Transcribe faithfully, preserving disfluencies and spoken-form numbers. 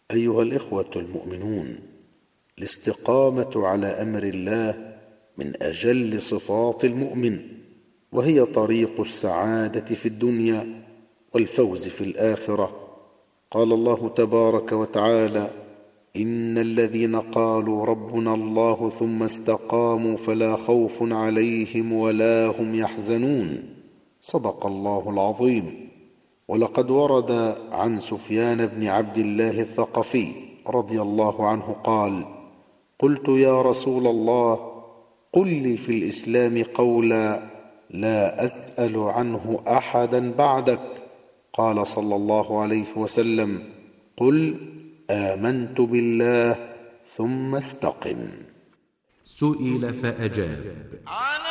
أيها الإخوة المؤمنون، الاستقامة على أمر الله من أجل صفات المؤمن، وهي طريق السعادة في الدنيا والفوز في الآخرة. قال الله تبارك وتعالى: إن الذين قالوا ربنا الله ثم استقاموا فلا خوف عليهم ولا هم يحزنون. صدق الله العظيم. ولقد ورد عن سفيان بن عبد الله الثقفي رضي الله عنه قال: قلت يا رسول الله، قل لي في الإسلام قولا لا أسأل عنه أحدا بعدك. قال صلى الله عليه وسلم: قل آمنت بالله ثم استقم. سئل فأجاب: